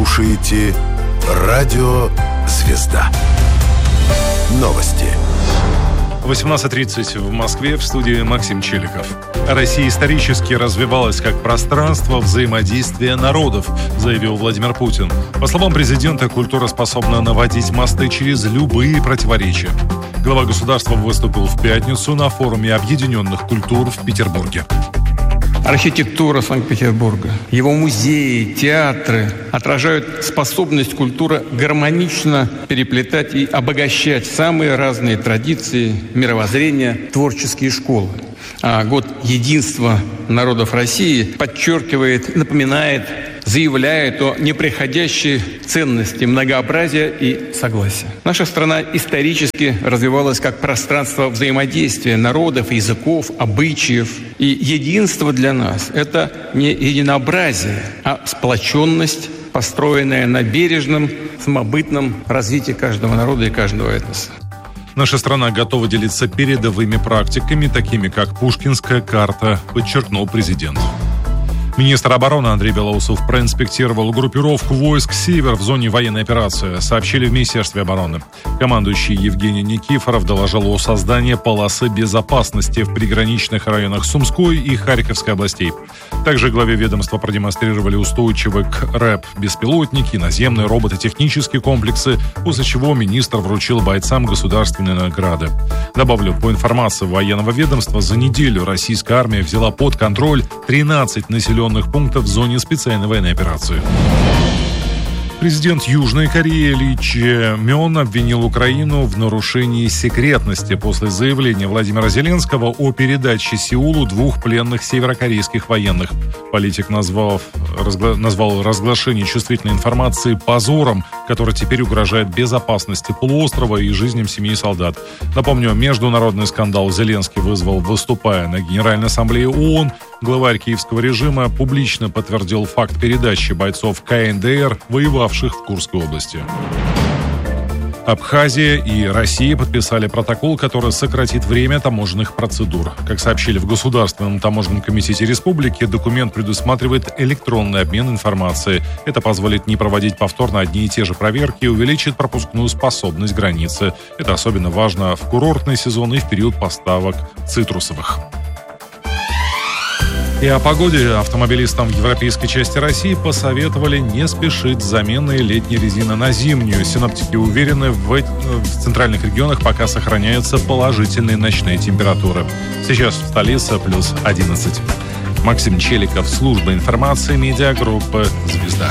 Слушаете радио «Звезда». Новости. 18:30 в Москве, в студии Максим Челиков. Россия исторически развивалась как пространство взаимодействия народов, заявил Владимир Путин. По словам президента, культура способна наводить мосты через любые противоречия. Глава государства выступил в пятницу на форуме объединенных культур в Петербурге. Архитектура Санкт-Петербурга, его музеи, театры отражают способность культуры гармонично переплетать и обогащать самые разные традиции, мировоззрения, творческие школы. А год единства народов России подчеркивает, напоминает, заявляет о неприходящей ценности многообразия и согласия. Наша страна исторически развивалась как пространство взаимодействия народов, языков, обычаев. И единство для нас – это не единообразие, а сплоченность, построенная на бережном, самобытном развитии каждого народа и каждого этноса. Наша страна готова делиться передовыми практиками, такими как Пушкинская карта, подчеркнул президент. Министр обороны Андрей Белоусов проинспектировал группировку войск «Север» в зоне военной операции, сообщили в Министерстве обороны. Командующий Евгений Никифоров доложил о создании полосы безопасности в приграничных районах Сумской и Харьковской областей. Также главе ведомства продемонстрировали устойчивые к РЭП беспилотники, наземные робототехнические комплексы, после чего министр вручил бойцам государственные награды. Добавлю, по информации военного ведомства, за неделю российская армия взяла под контроль 13 населенных пунктов в зоне специальной военной операции. Президент Южной Кореи Ли Чжэ Мён обвинил Украину в нарушении секретности после заявления Владимира Зеленского о передаче Сеулу 2 пленных северокорейских военных. Политик назвал разглашение чувствительной информации позором, который теперь угрожает безопасности полуострова и жизням семей солдат. Напомню, международный скандал Зеленский вызвал, выступая на Генеральной ассамблее ООН. Главарь киевского режима публично подтвердил факт передачи бойцов КНДР, воевавших в Курской области. Абхазия и Россия подписали протокол, который сократит время таможенных процедур. Как сообщили в Государственном таможенном комитете республики, документ предусматривает электронный обмен информацией. Это позволит не проводить повторно одни и те же проверки и увеличит пропускную способность границы. Это особенно важно в курортный сезон и в период поставок цитрусовых. И о погоде автомобилистам в европейской части России посоветовали не спешить с заменой летней резины на зимнюю. Синоптики уверены, в центральных регионах пока сохраняются положительные ночные температуры. Сейчас в столице плюс 11. Максим Челиков, служба информации, медиагруппы «Звезда».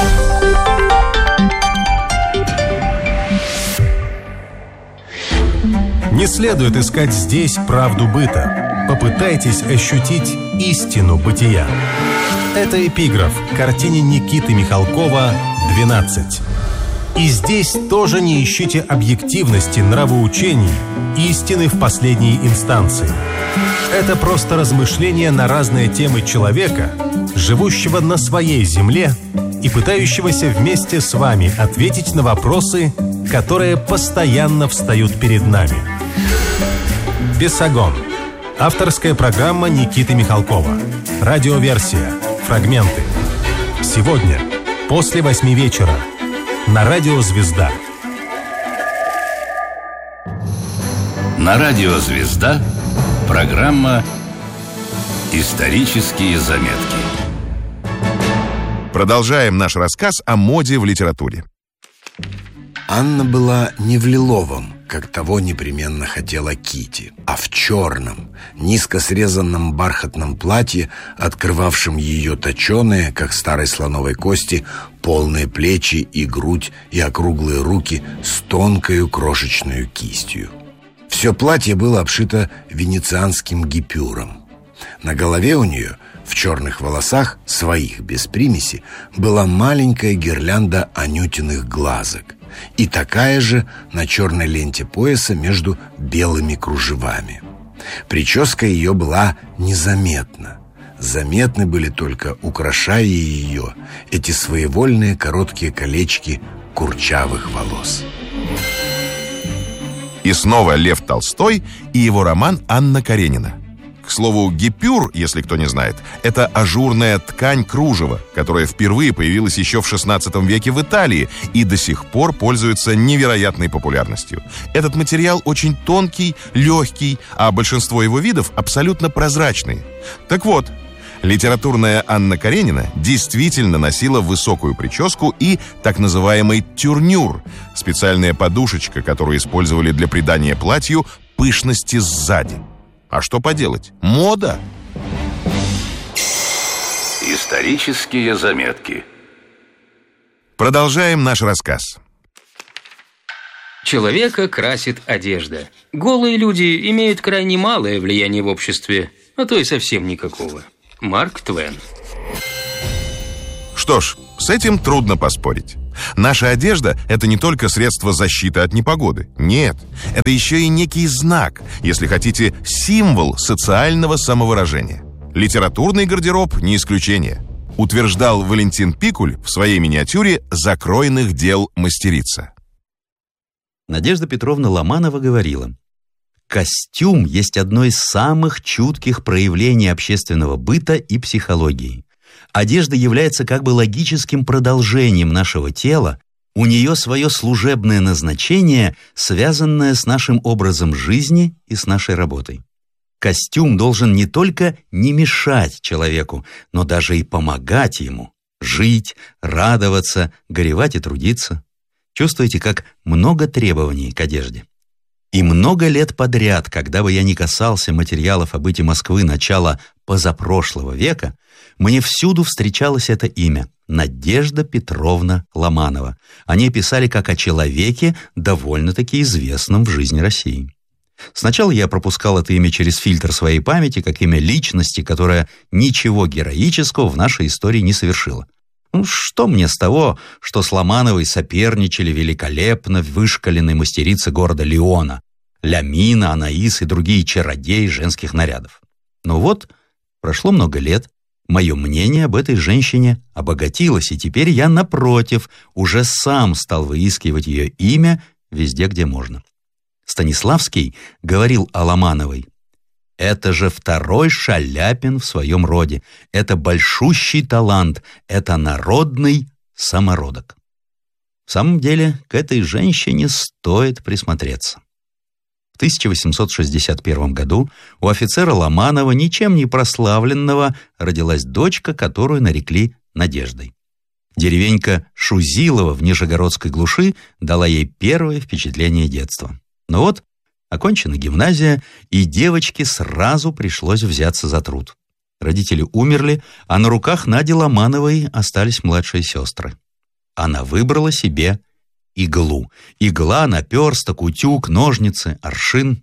Не следует искать здесь правду быта. Попытайтесь ощутить истину бытия. Это эпиграф к картине Никиты Михалкова «12». И здесь тоже не ищите объективности, нравоучений, истины в последней инстанции. Это просто размышления на разные темы человека, живущего на своей земле и пытающегося вместе с вами ответить на вопросы, которые постоянно встают перед нами. «Бесогон». Авторская программа Никиты Михалкова. Радиоверсия. Фрагменты. Сегодня, после 8 вечера. На радио «Звезда». На радио «Звезда» программа «Исторические заметки». Продолжаем наш рассказ о моде в литературе. Анна была не в лиловом, как того непременно хотела Кити, а в черном, низко срезанном бархатном платье, открывавшем ее точеные, как старой слоновой кости, полные плечи и грудь и округлые руки с тонкою крошечной кистью. Все платье было обшито венецианским гипюром. На голове у нее, в черных волосах, своих без примеси, была маленькая гирлянда анютиных глазок и такая же на черной ленте пояса между белыми кружевами. Прическа ее была незаметна. Заметны были только, украшая ее, эти своевольные короткие колечки курчавых волос. И снова Лев Толстой и его роман «Анна Каренина». К слову, гипюр, если кто не знает, это ажурная ткань кружева, которая впервые появилась еще в XVI веке в Италии и до сих пор пользуется невероятной популярностью. Этот материал очень тонкий, легкий, а большинство его видов абсолютно прозрачные. Так вот, литературная Анна Каренина действительно носила высокую прическу и так называемый тюрнюр, специальная подушечка, которую использовали для придания платью пышности сзади. А что поделать? Мода! Исторические заметки. Продолжаем наш рассказ. Человека красит одежда. Голые люди имеют крайне малое влияние в обществе, а то и совсем никакого. Марк Твен. Что ж, с этим трудно поспорить. Наша одежда – это не только средство защиты от непогоды. Нет, это еще и некий знак, если хотите, символ социального самовыражения. Литературный гардероб – не исключение. Утверждал Валентин Пикуль в своей миниатюре «Закройных дел мастерица». Надежда Петровна Ломанова говорила: «Костюм есть одно из самых чутких проявлений общественного быта и психологии. Одежда является как бы логическим продолжением нашего тела, у нее свое служебное назначение, связанное с нашим образом жизни и с нашей работой. Костюм должен не только не мешать человеку, но даже и помогать ему жить, радоваться, горевать и трудиться. Чувствуете, как много требований к одежде? И много лет подряд, когда бы я ни касался материалов о быте Москвы начала позапрошлого века, мне всюду встречалось это имя – Надежда Петровна Ломанова. О ней писали как о человеке, довольно-таки известном в жизни России. Сначала я пропускал это имя через фильтр своей памяти, как имя личности, которая ничего героического в нашей истории не совершила. Что мне с того, что с Ломановой соперничали великолепно вышкаленные мастерицы города Лиона – Лямина, Анаис и другие чародеи женских нарядов. Но вот прошло много лет, мое мнение об этой женщине обогатилось, и теперь я, напротив, уже сам стал выискивать ее имя везде, где можно. Станиславский говорил о Ломановой: «Это же второй Шаляпин в своем роде, это большущий талант, это народный самородок». В самом деле, к этой женщине стоит присмотреться. В 1861 году у офицера Ломанова, ничем не прославленного, родилась дочка, которую нарекли Надеждой. Деревенька Шузилово в Нижегородской глуши дала ей первое впечатление детства. Но вот окончена гимназия, и девочке сразу пришлось взяться за труд. Родители умерли, а на руках Нади Ломановой остались младшие сестры. Она выбрала себе иглу. Игла, наперсток, утюг, ножницы, аршин.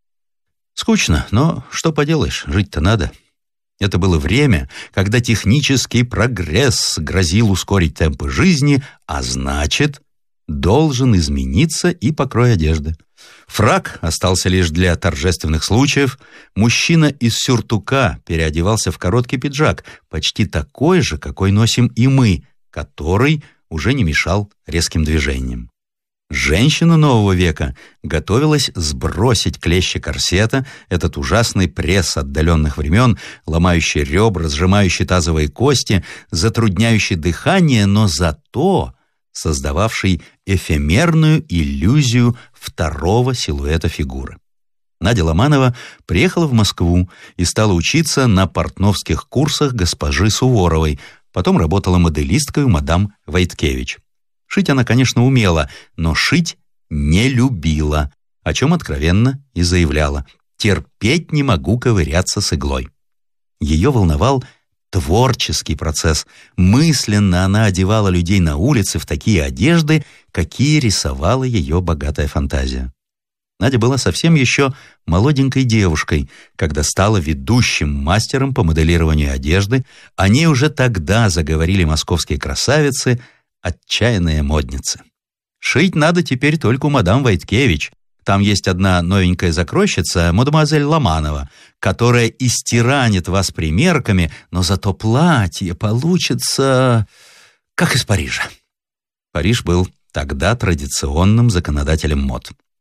Скучно, но что поделаешь, жить-то надо. Это было время, когда технический прогресс грозил ускорить темпы жизни, а значит, должен измениться и покрой одежды. Фрак остался лишь для торжественных случаев. Мужчина из сюртука переодевался в короткий пиджак, почти такой же, какой носим и мы, который уже не мешал резким движениям. Женщина нового века готовилась сбросить клещи корсета, этот ужасный пресс отдаленных времен, ломающий ребра, сжимающий тазовые кости, затрудняющий дыхание, но зато создававший эфемерную иллюзию второго силуэта фигуры. Надя Ломанова приехала в Москву и стала учиться на портновских курсах госпожи Суворовой, потом работала моделисткой у мадам Войткевич. Шить она, конечно, умела, но шить не любила, о чем откровенно и заявляла: «Терпеть не могу ковыряться с иглой». Ее волновал творческий процесс. Мысленно она одевала людей на улице в такие одежды, какие рисовала ее богатая фантазия. Надя была совсем еще молоденькой девушкой, когда стала ведущим мастером по моделированию одежды. О ней уже тогда заговорили московские красавицы, отчаянные модницы. Шить надо теперь только у мадам Войткевич. Там есть одна новенькая закройщица, мадемуазель Ломанова, которая истиранит вас примерками, но зато платье получится как из Парижа. Париж был тогда традиционным законодателем мод.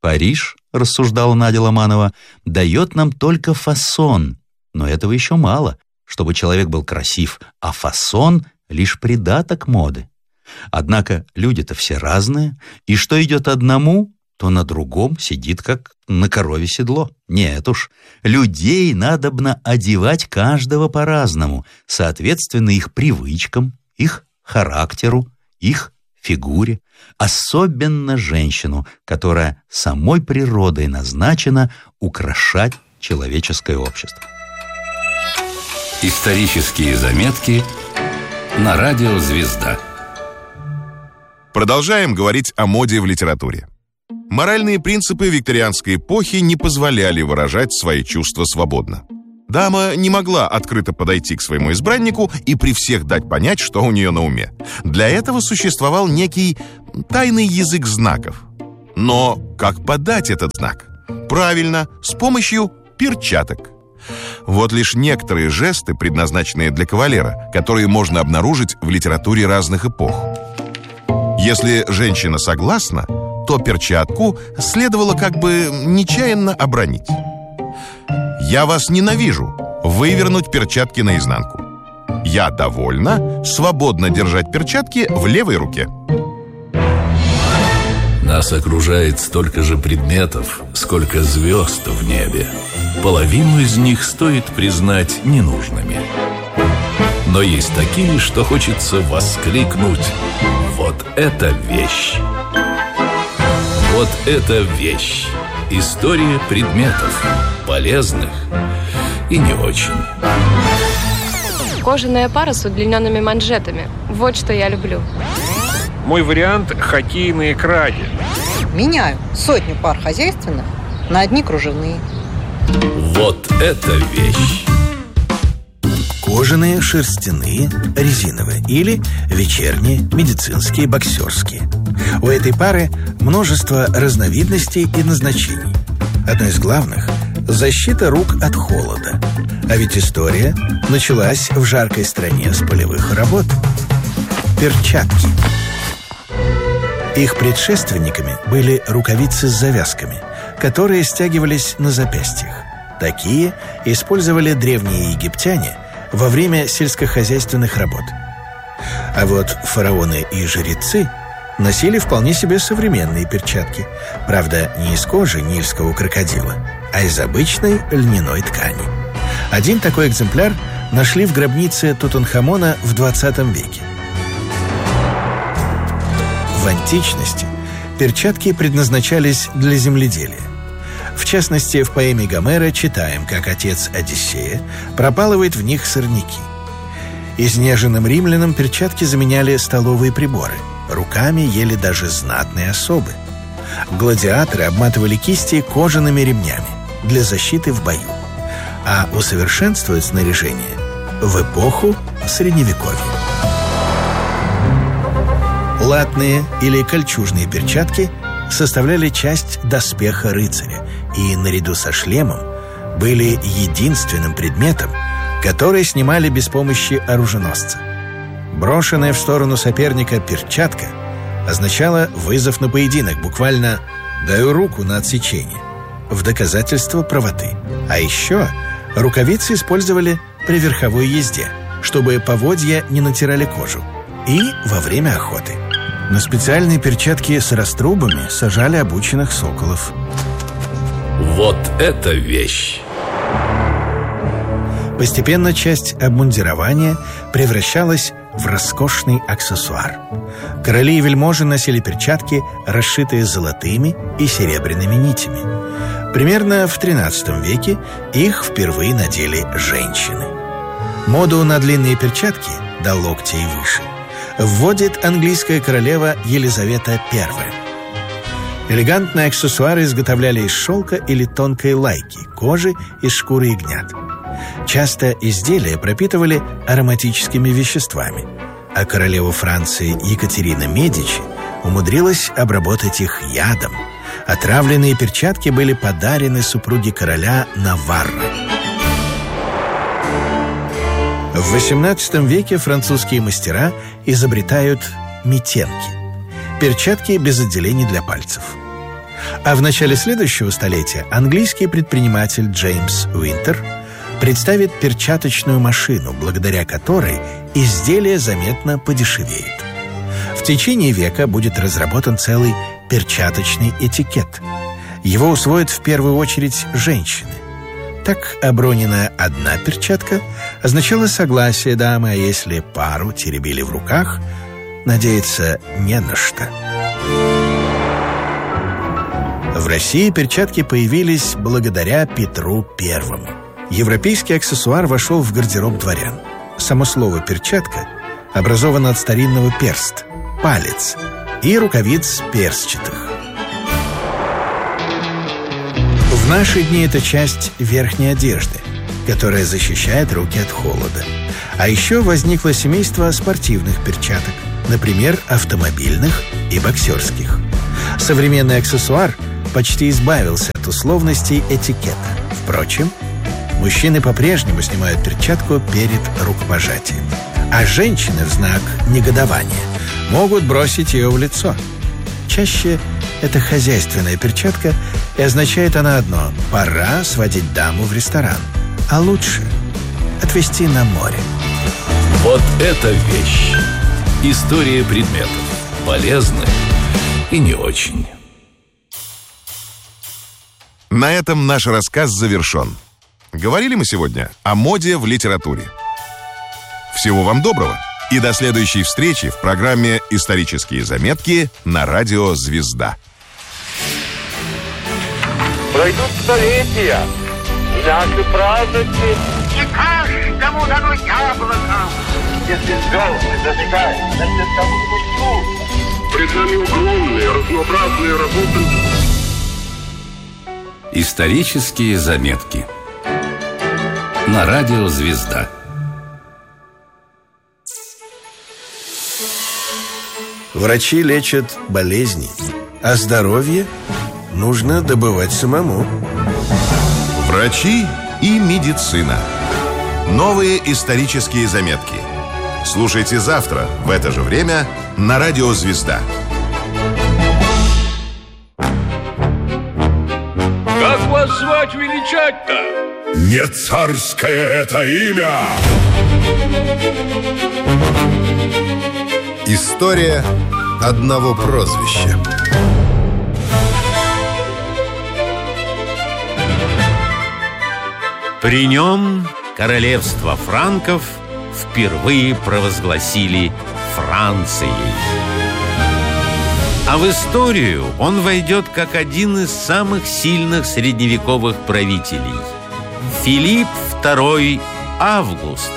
Париж, рассуждала Надя Ломанова, дает нам только фасон. Но этого еще мало, чтобы человек был красив, а фасон — лишь придаток моды. Однако люди-то все разные, и что идет одному, то на другом сидит, как на корове седло. Нет уж, людей надобно одевать каждого по-разному, соответственно их привычкам, их характеру, их фигуре, особенно женщину, которая самой природой назначена украшать человеческое общество. Исторические заметки на радио «Звезда». Продолжаем говорить о моде в литературе. Моральные принципы викторианской эпохи не позволяли выражать свои чувства свободно. Дама не могла открыто подойти к своему избраннику и при всех дать понять, что у нее на уме. Для этого существовал некий тайный язык знаков. Но как подать этот знак? Правильно, с помощью перчаток. Вот лишь некоторые жесты, предназначенные для кавалера, которые можно обнаружить в литературе разных эпох. Если женщина согласна, то перчатку следовало как бы нечаянно обронить. «Я вас ненавижу» — вывернуть перчатки наизнанку. «Я довольна» — свободно держать перчатки в левой руке. Нас окружает столько же предметов, сколько звезд в небе. Половину из них стоит признать ненужными. Но есть такие, что хочется воскликнуть: вот это вещь! Вот это вещь! История предметов, полезных и не очень. Кожаная пара с удлиненными манжетами. Вот что я люблю. Мой вариант – хоккейные краги. Меняю 100 пар хозяйственных на одни кружевные. Вот это вещь! Кожаные, шерстяные, резиновые или вечерние, медицинские, боксерские. У этой пары множество разновидностей и назначений. Одно из главных – защита рук от холода. А ведь история началась в жаркой стране с полевых работ. Перчатки. Их предшественниками были рукавицы с завязками, которые стягивались на запястьях. Такие использовали древние египтяне во время сельскохозяйственных работ. А вот фараоны и жрецы носили вполне себе современные перчатки. Правда, не из кожи нильского крокодила, а из обычной льняной ткани. Один такой экземпляр нашли в гробнице Тутанхамона в 20 веке. В античности перчатки предназначались для земледелия. В частности, в поэме Гомера читаем, как отец Одиссея пропалывает в них сорняки. Изнеженным римлянам перчатки заменяли столовые приборы. Руками ели даже знатные особы. Гладиаторы обматывали кисти кожаными ремнями для защиты в бою. А усовершенствуют снаряжение в эпоху Средневековья. Латные или кольчужные перчатки составляли часть доспеха рыцаря и, наряду со шлемом, были единственным предметом, который снимали без помощи оруженосца. Брошенная в сторону соперника перчатка означала вызов на поединок, буквально «даю руку на отсечение», в доказательство правоты. А еще рукавицы использовали при верховой езде, чтобы поводья не натирали кожу, и во время охоты. На специальные перчатки с раструбами сажали обученных соколов. Вот это вещь! Постепенно часть обмундирования превращалась в роскошный аксессуар. Короли и вельможи носили перчатки, расшитые золотыми и серебряными нитями. Примерно в XIII веке их впервые надели женщины. Моду на длинные перчатки до локтя и выше вводит английская королева Елизавета I. Элегантные аксессуары изготовляли из шелка или тонкой лайки, кожи из шкуры ягнят. Часто изделия пропитывали ароматическими веществами, а королева Франции Екатерина Медичи умудрилась обработать их ядом. Отравленные перчатки были подарены супруге короля Наварро. В XVIII веке французские мастера изобретают метенки – перчатки без отделений для пальцев. А в начале следующего столетия английский предприниматель Джеймс Уинтер представит перчаточную машину, благодаря которой изделие заметно подешевеет. В течение века будет разработан целый перчаточный этикет. Его усвоят в первую очередь женщины. Так оброненная одна перчатка означала согласие дамы, а если пару теребили в руках, надеяться не на что. В России перчатки появились благодаря Петру Первому. Европейский аксессуар вошел в гардероб дворян. Само слово «перчатка» образовано от старинного перст – палец, и рукавиц перстчатых. В наши дни это часть верхней одежды, которая защищает руки от холода. А еще возникло семейство спортивных перчаток, например, автомобильных и боксерских. Современный аксессуар почти избавился от условностей этикета. Впрочем, мужчины по-прежнему снимают перчатку перед рукопожатием, а женщины в знак негодования могут бросить ее в лицо. Чаще это хозяйственная перчатка, и означает она одно – пора сводить даму в ресторан, а лучше отвезти на море. Вот это вещь! История предметов. Полезная и не очень. На этом наш рассказ завершен. Говорили мы сегодня о моде в литературе. Всего вам доброго и до следующей встречи в программе «Исторические заметки» на радио «Звезда». Пройдут столетия, наши праздники, не каждому дано яблоко. Если звезды зажигают на световую лучу. Пред нами огромные разнообразные работы. Исторические заметки на радио «Звезда». Врачи лечат болезни, а здоровье нужно добывать самому. Врачи и медицина. Новые исторические заметки. Слушайте завтра в это же время на радио «Звезда». Как вас звать величать-то? Не царское это имя! История одного прозвища. При нем королевство франков впервые провозгласили Францией. А в историю он войдет как один из самых сильных средневековых правителей – Филипп II Август.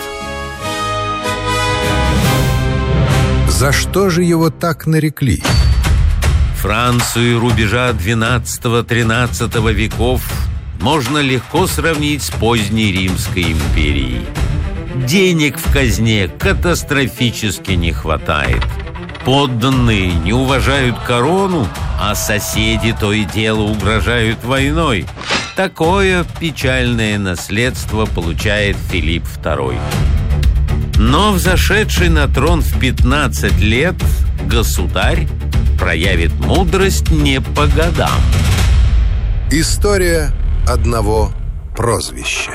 За что же его так нарекли? Францию рубежа XII-XIII веков можно легко сравнить с поздней Римской империей. Денег в казне катастрофически не хватает. Подданные не уважают корону, а соседи то и дело угрожают войной. Такое печальное наследство получает Филипп II. Но взошедший на трон в 15 лет государь проявит мудрость не по годам. История одного прозвища.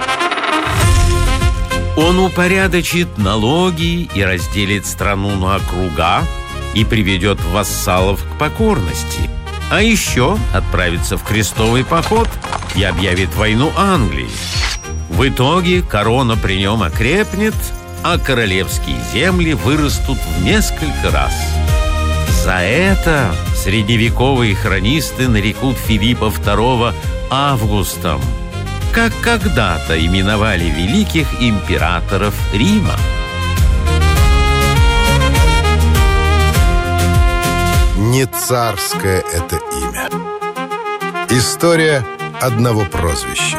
Он упорядочит налоги и разделит страну на округа и приведет вассалов к покорности. А еще отправится в крестовый поход и объявит войну Англии. В итоге корона при нем окрепнет, а королевские земли вырастут в несколько раз. За это средневековые хронисты нарекут Филиппа II Августом, как когда-то именовали великих императоров Рима. Не царское это имя. История одного прозвища.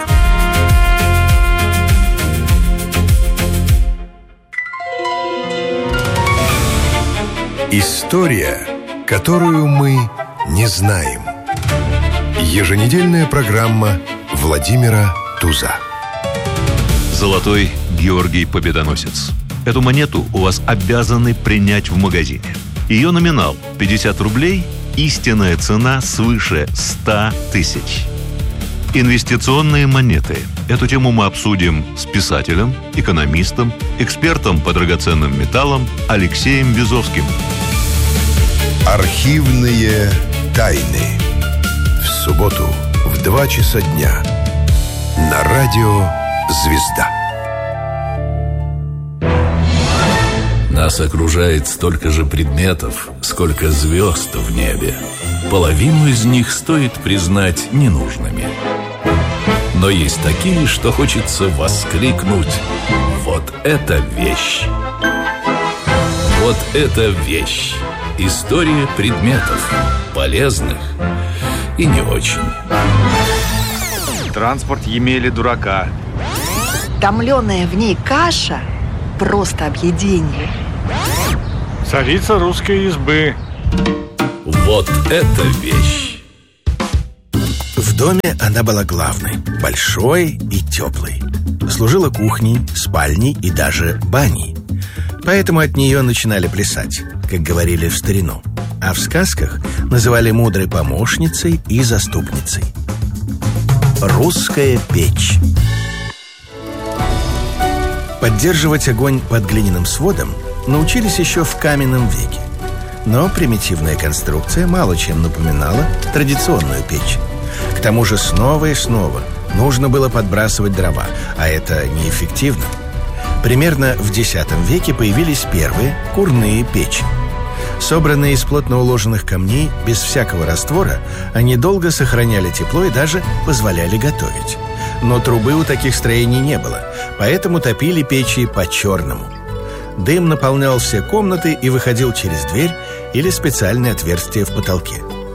История, которую мы не знаем. Еженедельная программа Владимира Туза. Золотой Георгий Победоносец. Эту монету у вас обязаны принять в магазине. Ее номинал 50 рублей истинная цена свыше 100 тысяч. Инвестиционные монеты. Эту тему мы обсудим с писателем, экономистом, экспертом по драгоценным металлам Алексеем Вязовским. Архивные тайны. В субботу в 2 часа дня на радио «Звезда». Нас окружает столько же предметов, сколько звезд в небе. Половину из них стоит признать ненужными. Но есть такие, что хочется воскликнуть: вот это вещь! Вот это вещь! История предметов, полезных и не очень. Транспорт Емели дурака. Томленая в ней каша – просто объедение. Царица русской избы. Вот это вещь! В доме она была главной, большой и теплой. Служила кухней, спальней и даже баней. Поэтому от нее начинали плясать, как говорили в старину. А в сказках называли мудрой помощницей и заступницей. Русская печь. Поддерживать огонь под глиняным сводом научились еще в каменном веке. Но примитивная конструкция мало чем напоминала традиционную печь. К тому же снова и снова нужно было подбрасывать дрова, а это неэффективно. Примерно в X веке появились первые курные печи. Собранные из плотно уложенных камней, без всякого раствора, они долго сохраняли тепло и даже позволяли готовить. Но трубы у таких строений не было, поэтому топили печи по-черному. Дым наполнял все комнаты и выходил через дверь или специальное отверстие в потолке.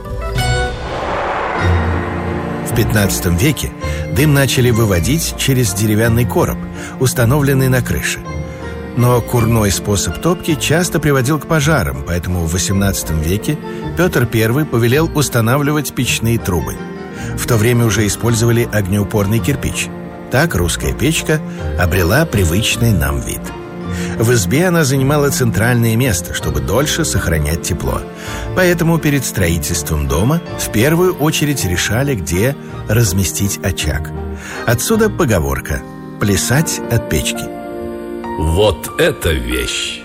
В XV веке дым начали выводить через деревянный короб, установленный на крыше. Но курной способ топки часто приводил к пожарам, поэтому в XVIII веке Петр I повелел устанавливать печные трубы. В то время уже использовали огнеупорный кирпич. Так русская печка обрела привычный нам вид. В избе она занимала центральное место, чтобы дольше сохранять тепло. Поэтому перед строительством дома в первую очередь решали, где разместить очаг. Отсюда поговорка «плясать от печки». Вот это вещь!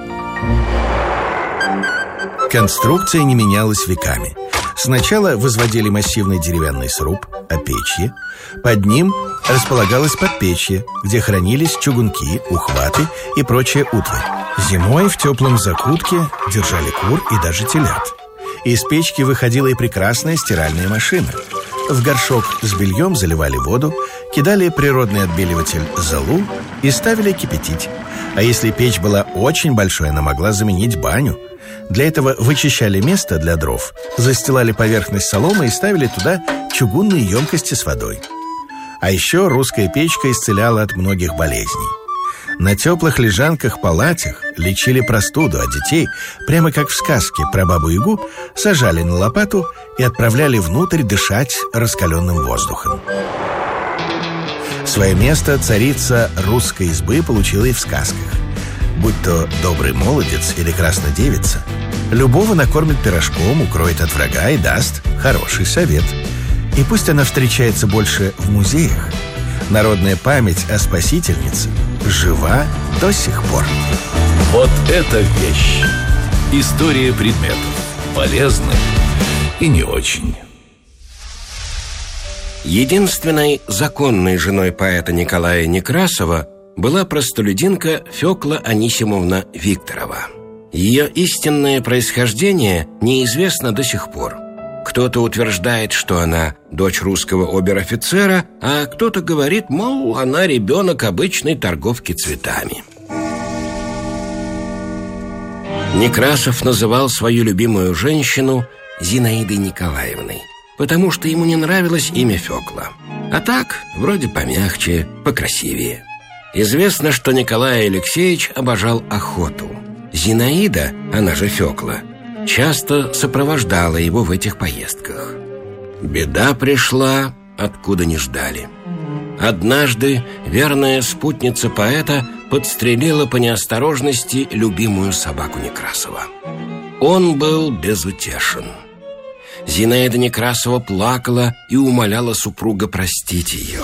Конструкция не менялась веками. Сначала возводили массивный деревянный сруб, опечье. Под ним располагалось подпечье, где хранились чугунки, ухваты и прочая утварь. Зимой в теплом закутке держали кур и даже телят. Из печки выходила и прекрасная стиральная машина. В горшок с бельем заливали воду, кидали природный отбеливатель золу и ставили кипятить. А если печь была очень большой, она могла заменить баню. Для этого вычищали место для дров, застилали поверхность соломой и ставили туда чугунные емкости с водой. А еще русская печка исцеляла от многих болезней. На теплых лежанках-палатях лечили простуду, а детей, прямо как в сказке про Бабу-Ягу, сажали на лопату и отправляли внутрь дышать раскаленным воздухом. Свое место царица русской избы получила и в сказках. Будь то добрый молодец или краснодевица, любого накормит пирожком, укроет от врага и даст хороший совет. И пусть она встречается больше в музеях, народная память о спасительнице жива до сих пор. Вот это вещь! История предметов, полезных и не очень. Единственной законной женой поэта Николая Некрасова была простолюдинка Фёкла Анисимовна Викторова. Ее истинное происхождение неизвестно до сих пор. Кто-то утверждает, что она дочь русского обер-офицера, а кто-то говорит, мол, она ребенок обычной торговки цветами. Некрасов называл свою любимую женщину Зинаидой Николаевной, потому что ему не нравилось имя Фёкла. А так, вроде помягче, покрасивее. Известно, что Николай Алексеевич обожал охоту. Зинаида, она же Фёкла, часто сопровождала его в этих поездках. Беда пришла, откуда не ждали. Однажды верная спутница поэта подстрелила по неосторожности любимую собаку Некрасова. Он был безутешен. Зинаида Некрасова плакала и умоляла супруга простить ее.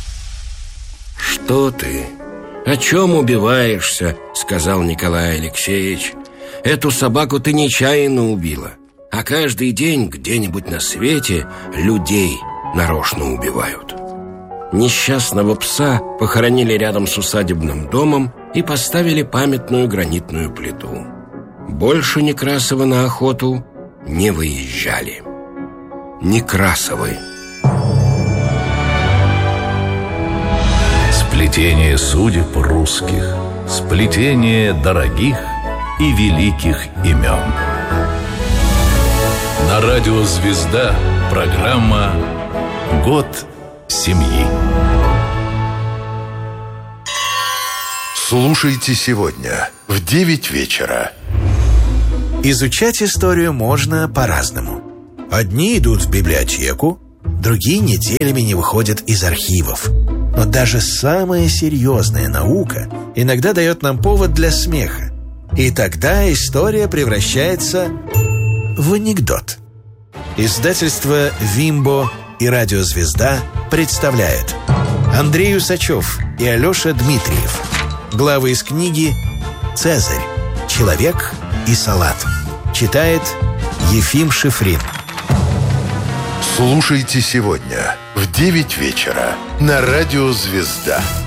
«Что ты? О чем убиваешься?» — сказал Николай Алексеевич. «Эту собаку ты нечаянно убила, а каждый день где-нибудь на свете людей нарочно убивают». Несчастного пса похоронили рядом с усадебным домом и поставили памятную гранитную плиту. Больше Некрасовы на охоту не выезжали. Некрасовы. Сплетение судеб русских, сплетение дорогих и великих имен. На радио «Звезда» программа «Год семьи». Слушайте сегодня в 9 вечера. Изучать историю можно по-разному. Одни идут в библиотеку, другие неделями не выходят из архивов. Но даже самая серьезная наука иногда дает нам повод для смеха. И тогда история превращается в анекдот. Издательство «Вимбо» и радио «Звезда» представляют Андрей Усачев и Алеша Дмитриев. Главы из книги «Цезарь. Человек и салат». Читает Ефим Шифрин. Слушайте сегодня в 9 вечера на радио «Звезда».